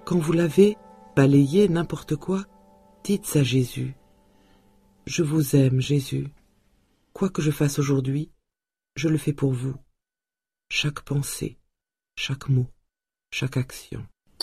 Quand vous lavez, balayez n'importe quoi, dites à Jésus: Je vous aime, Jésus. Quoi que je fasse aujourd'hui, je le fais pour vous. Chaque pensée, chaque mot, chaque action.